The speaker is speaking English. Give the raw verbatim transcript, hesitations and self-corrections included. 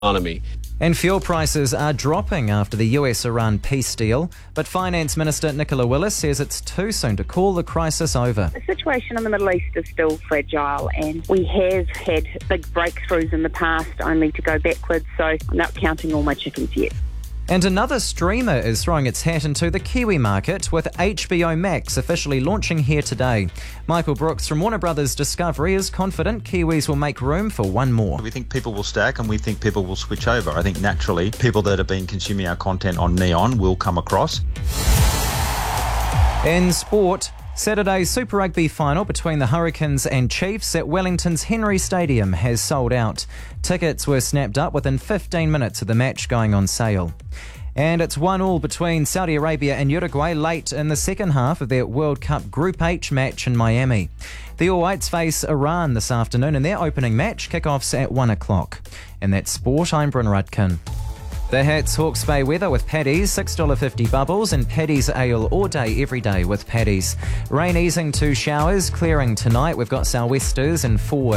economy. And fuel prices are dropping after the U S-Iran peace deal, but Finance Minister Nicola Willis says it's too soon to call the crisis over. The situation in the Middle East is still fragile, and we have had big breakthroughs in the past only to go backwards, so I'm not counting all my chickens yet. And another streamer is throwing its hat into the Kiwi market, with H B O Max officially launching here today. Michael Brooks from Warner Brothers Discovery is confident Kiwis will make room for one more. We think people will stack and we think people will switch over. I think naturally people that have been consuming our content on Neon will come across. In sport, Saturday's Super Rugby final between the Hurricanes and Chiefs at Wellington's Henry Stadium has sold out. Tickets were snapped up within fifteen minutes of the match going on sale. And it's one all between Saudi Arabia and Uruguay late in the second half of their World Cup Group H match in Miami. The All Whites face Iran this afternoon in their opening match. Kickoffs at one o'clock. And that's sport. I'm Bryn Rudkin. The Hats Hawke's Bay weather with Paddy's, six dollars fifty bubbles, and Paddy's ale all day, every day with Paddy's. Rain easing to showers, clearing tonight. We've got sou'westers and four